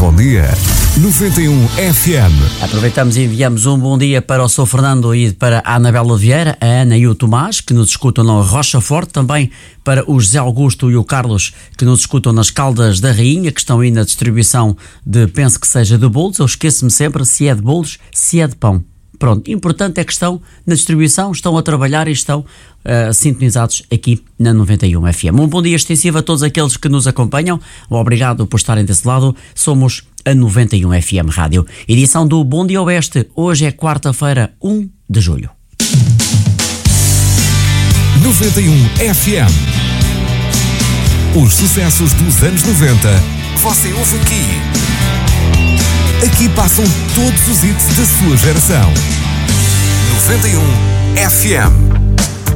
Bom dia, 91 FM. Aproveitamos e enviamos um bom dia para o Sr. Fernando e para a Anabela Vieira, a Ana e o Tomás, que nos escutam na Rocha Forte, também para o José Augusto e o Carlos, que nos escutam nas Caldas da Rainha, que estão aí na distribuição de, penso que seja de bolos. Eu esqueço-me sempre se é de bolos, se é de pão. Pronto, importante é que estão na distribuição, estão a trabalhar e estão sintonizados aqui na 91 FM. Um bom dia extensivo a todos aqueles que nos acompanham. Obrigado por estarem desse lado. Somos a 91 FM Rádio. Edição do Bom Dia Oeste. Hoje é quarta-feira, 1 de julho. 91 FM. Os sucessos dos anos 90 que você ouve aqui. Aqui passam todos os hits da sua geração. 91 FM.